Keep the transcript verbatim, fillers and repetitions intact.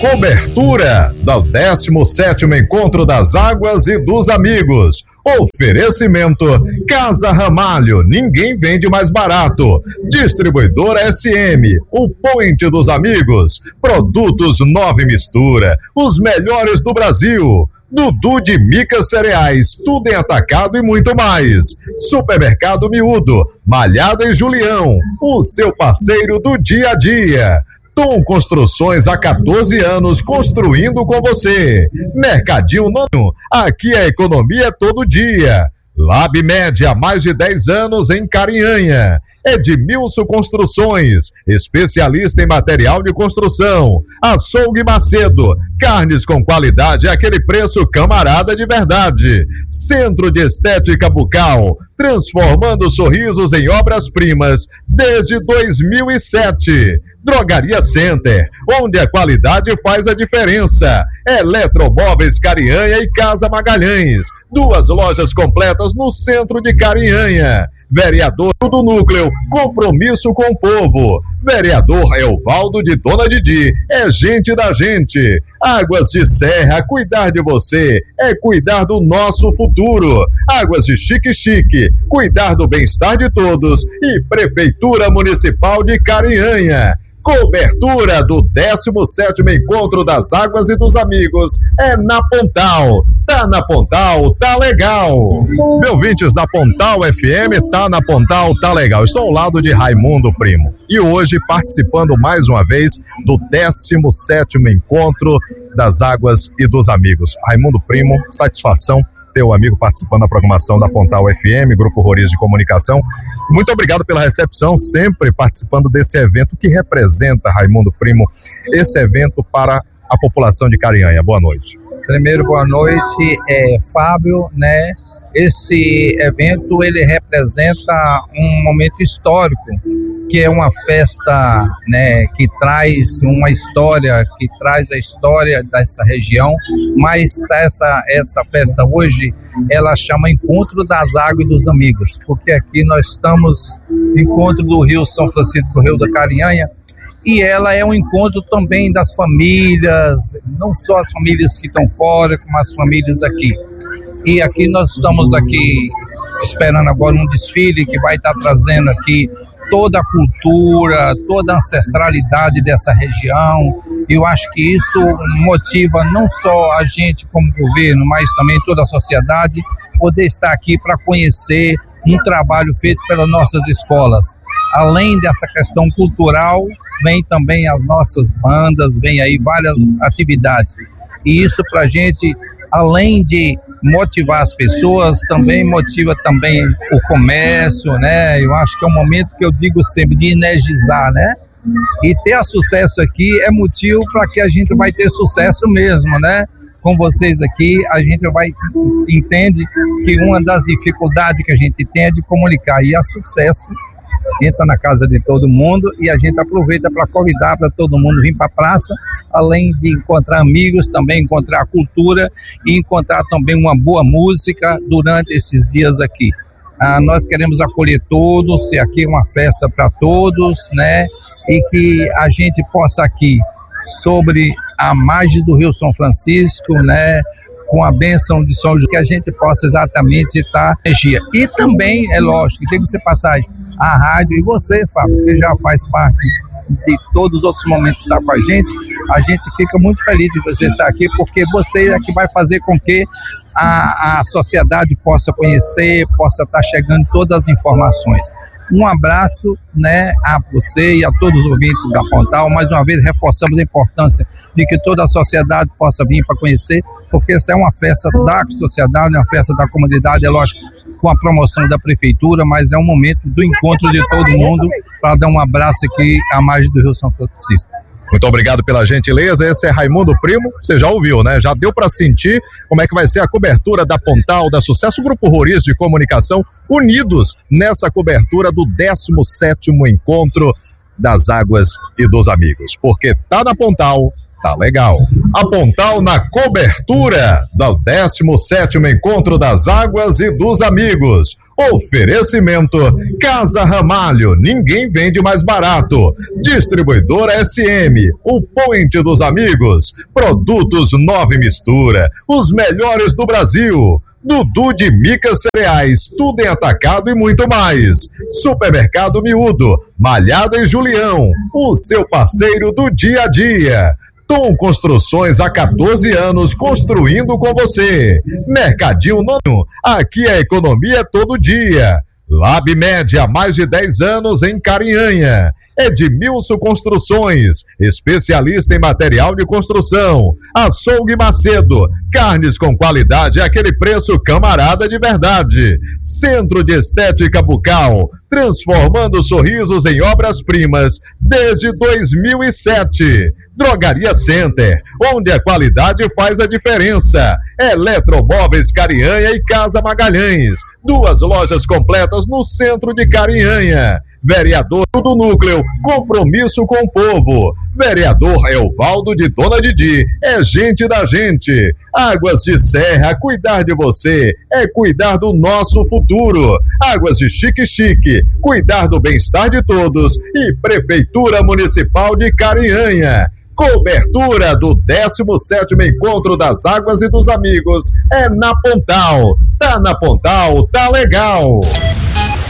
Cobertura do décimo sétimo Encontro das Águas e dos Amigos. Oferecimento Casa Ramalho, ninguém vende mais barato. Distribuidora S M, o Point dos Amigos. Produtos Nova Mistura, os melhores do Brasil. Dudu de Micas Cereais, tudo em atacado e muito mais. Supermercado Miúdo, Malhada e Julião, o seu parceiro do dia a dia. Tom Construções há quatorze anos construindo com você. Mercadinho Nono, aqui a economia é todo dia. Lab Média, há mais de dez anos em Carinhanha. Edmilson Construções, especialista em material de construção. Açougue Macedo, carnes com qualidade a aquele preço camarada de verdade. Centro de Estética Bucal, transformando sorrisos em obras-primas desde dois mil e sete. Drogaria Center, onde a qualidade faz a diferença. Eletromóveis Carinhanha e Casa Magalhães, duas lojas completas no centro de Carinhanha. Vereador do Núcleo, compromisso com o povo. Vereador Evaldo de Dona Didi, é gente da gente. Águas de Serra, cuidar de você é cuidar do nosso futuro. Águas de Chique Chique, cuidar do bem-estar de todos. E Prefeitura Municipal de Carinhanha. Cobertura do décimo sétimo Encontro das Águas e dos Amigos é na Pontal. Tá na Pontal, tá legal. Meus ouvintes da Pontal F M, tá na Pontal, tá legal. Estou ao lado de Raimundo Primo. E hoje participando mais uma vez do décimo sétimo Encontro das Águas e dos Amigos. Raimundo Primo, satisfação teu amigo participando da programação da Pontal F M, Grupo Roriz de Comunicação. Muito obrigado pela recepção, sempre participando desse evento que representa, Raimundo Primo, esse evento para a população de Carinhanha. Boa noite. Primeiro, boa noite, é, Fábio, né? Esse evento, ele representa um momento histórico, que é uma festa, né, que traz uma história, que traz a história dessa região, mas essa, essa festa hoje, ela chama Encontro das Águas e dos Amigos, porque aqui nós estamos, encontro do Rio São Francisco, Rio da Carinhanha, e ela é um encontro também das famílias, não só as famílias que estão fora, como as famílias aqui. E aqui nós estamos aqui esperando agora um desfile que vai estar trazendo aqui toda a cultura, toda a ancestralidade dessa região. Eu acho que isso motiva não só a gente como governo, mas também toda a sociedade poder estar aqui para conhecer um trabalho feito pelas nossas escolas. Além dessa questão cultural, vem também as nossas bandas, vem aí várias atividades. E isso para a gente, além de motivar as pessoas, também motiva também o comércio, né? Eu acho que é um momento que eu digo sempre de energizar, né? E ter sucesso aqui é motivo para que a gente vai ter sucesso mesmo, né? Com vocês aqui, a gente vai entende que uma das dificuldades que a gente tem é de comunicar, e a sucesso entra na casa de todo mundo, e a gente aproveita para convidar para todo mundo vir para a praça, além de encontrar amigos, também encontrar cultura e encontrar também uma boa música durante esses dias aqui. Ah, nós queremos acolher todos, e aqui é uma festa para todos, né? E que a gente possa aqui, sobre a margem do Rio São Francisco, né? Com a bênção de São José, que a gente possa exatamente estar energia. E também, é lógico, tem que ser passagem, a rádio e você, Fábio, que já faz parte de todos os outros momentos estar com a gente, a gente fica muito feliz de você estar aqui, porque você é que vai fazer com que a, a sociedade possa conhecer, possa estar chegando todas as informações. Um abraço, né, a você e a todos os ouvintes da Pontal. Mais uma vez reforçamos a importância de que toda a sociedade possa vir para conhecer, porque essa é uma festa da sociedade, uma festa da comunidade, é lógico, com a promoção da prefeitura, mas é um momento do encontro de todo mundo para dar um abraço aqui à margem do Rio São Francisco. Muito obrigado pela gentileza. Esse é Raimundo Primo, você já ouviu, né? Já deu para sentir como é que vai ser a cobertura da Pontal, da Sucesso, Grupo Roriz de Comunicação, unidos nessa cobertura do décimo sétimo Encontro das Águas e dos Amigos. Porque tá na Pontal, tá legal. A Pontal na cobertura do décimo sétimo Encontro das Águas e dos Amigos. Oferecimento Casa Ramalho, ninguém vende mais barato. Distribuidora S M, o Point dos Amigos. Produtos Nove Mistura, os melhores do Brasil. Dudu de Micas Cereais, tudo em atacado e muito mais. Supermercado Miúdo, Malhada e Julião, o seu parceiro do dia a dia. Tom Construções há quatorze anos construindo com você. Mercadinho Nono, aqui a economia é todo dia. Lab Med há mais de dez anos em Carinhanha. Edmilson Construções, especialista em material de construção. Açougue Macedo, carnes com qualidade a aquele preço camarada de verdade. Centro de Estética Bucal, transformando sorrisos em obras-primas desde dois mil e sete. Drogaria Center, onde a qualidade faz a diferença. Eletromóveis Carinhanha e Casa Magalhães, duas lojas completas no centro de Carinhanha. Vereador do Núcleo, compromisso com o povo. Vereador Evaldo de Dona Didi, é gente da gente. Águas de Serra, cuidar de você é cuidar do nosso futuro. Águas de Chique Chique, cuidar do bem-estar de todos. E Prefeitura Municipal de Carinhanha. Cobertura do décimo sétimo Encontro das Águas e dos Amigos é na Pontal. Tá na Pontal, tá legal.